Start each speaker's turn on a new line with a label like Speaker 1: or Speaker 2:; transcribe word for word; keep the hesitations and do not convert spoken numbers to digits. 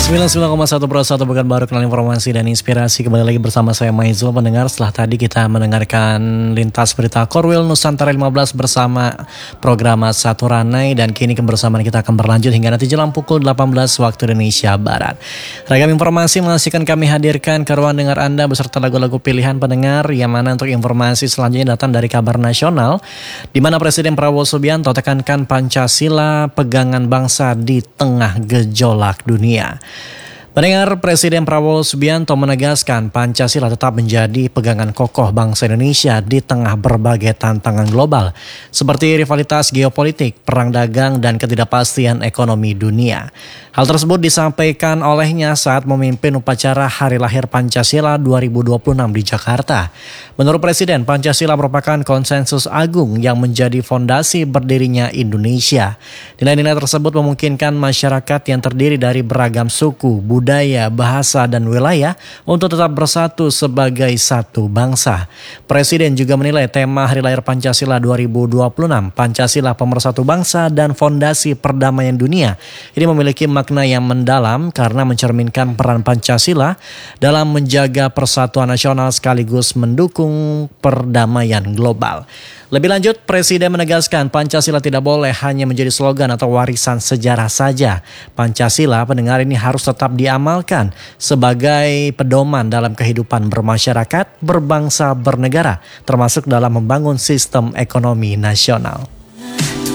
Speaker 1: sembilan puluh sembilan koma satu Pro satu Pekan Baru, kenal informasi dan inspirasi. Kembali lagi bersama saya Maizul. Pendengar, setelah tadi kita mendengarkan lintas berita Korwil Nusantara lima belas bersama program Satu Ranai, dan kini kebersamaan kita akan berlanjut hingga nanti jelang pukul delapan belas waktu Indonesia Barat. Ragam informasi masih akan kami hadirkan ke ruang dengar Anda beserta lagu-lagu pilihan pendengar, yang mana untuk informasi selanjutnya datang dari kabar nasional, di mana Presiden Prabowo Subianto tekankan Pancasila pegangan bangsa di tengah gejolak dunia. Pendengar, Presiden Prabowo Subianto menegaskan Pancasila tetap menjadi pegangan kokoh bangsa Indonesia di tengah berbagai tantangan global seperti rivalitas geopolitik, perang dagang, dan ketidakpastian ekonomi dunia. Hal tersebut disampaikan olehnya saat memimpin upacara Hari Lahir Pancasila dua ribu dua puluh enam di Jakarta. Menurut Presiden, Pancasila merupakan konsensus agung yang menjadi fondasi berdirinya Indonesia. Nilai-nilai tersebut memungkinkan masyarakat yang terdiri dari beragam suku, budaya, budaya, bahasa, dan wilayah untuk tetap bersatu sebagai satu bangsa. Presiden juga menilai tema Hari Lahir Pancasila dua ribu dua puluh enam, Pancasila Pemersatu Bangsa dan Fondasi Perdamaian Dunia, ini memiliki makna yang mendalam karena mencerminkan peran Pancasila dalam menjaga persatuan nasional sekaligus mendukung perdamaian global. Lebih lanjut, Presiden menegaskan Pancasila tidak boleh hanya menjadi slogan atau warisan sejarah saja. Pancasila, pendengar, ini harus tetap diamalkan sebagai pedoman dalam kehidupan bermasyarakat, berbangsa, bernegara, termasuk dalam membangun sistem ekonomi nasional.